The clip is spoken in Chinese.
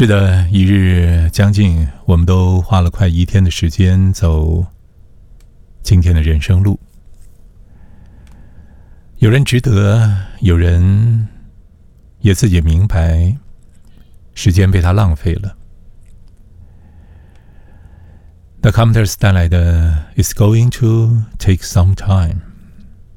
是的，一日将近，我们都花了快一天的时间走今天的人生路。有人值得，有人也自己明白，时间被他浪费了。The Commenters 带来的 It's going to take some time。